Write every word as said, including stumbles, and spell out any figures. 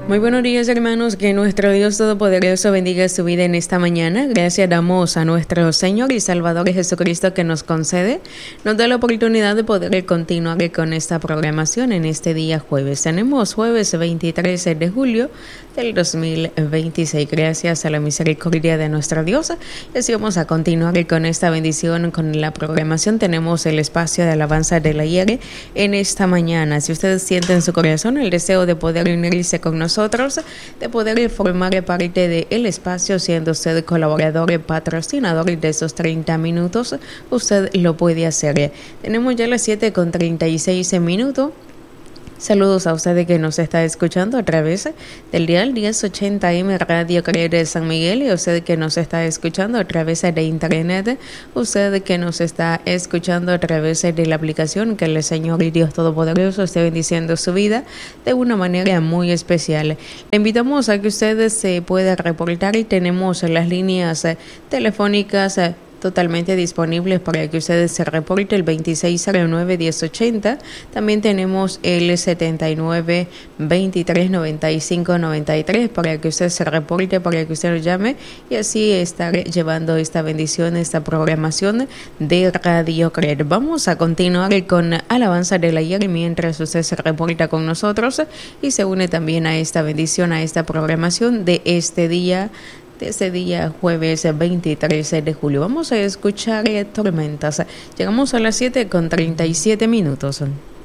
Muy buenos días, hermanos, que nuestro Dios Todopoderoso bendiga su vida en esta mañana. Gracias damos a nuestro Señor y Salvador Jesucristo que nos concede, nos da la oportunidad de poder continuar con esta programación en este día jueves. Tenemos jueves veintitrés de julio del dos mil veintiséis. Gracias a la misericordia de nuestro Dios. Y así vamos a continuar con esta bendición, con la programación. Tenemos el espacio de alabanza del ayer en esta mañana. Si ustedes sienten en su corazón el deseo de poder unirse con nosotros, de poder formar parte del espacio, siendo usted colaborador y patrocinador de esos treinta minutos, usted lo puede hacer. Tenemos ya las siete con treinta y seis minutos. Saludos a usted que nos está escuchando a través del dial diez ochenta M Radio Creer de San Miguel, y usted que nos está escuchando a través de internet, usted que nos está escuchando a través de la aplicación, que el Señor y Dios Todopoderoso esté bendiciendo su vida de una manera muy especial. Le invitamos a que usted se pueda reportar y tenemos las líneas telefónicas totalmente disponibles para que ustedes se reporte, el veintiséis cero nueve diez ochenta. También tenemos el setenta y nueve veintitrés noventa y cinco noventa y tres para que usted se reporte, para que usted lo llame y así estar llevando esta bendición, esta programación de Radio Creer. Vamos a continuar con alabanza del ayer mientras usted se reporta con nosotros y se une también a esta bendición, a esta programación de este día, de ese día jueves veintitrés de julio. Vamos a escuchar Tormentas. Llegamos a las siete con treinta y siete minutos.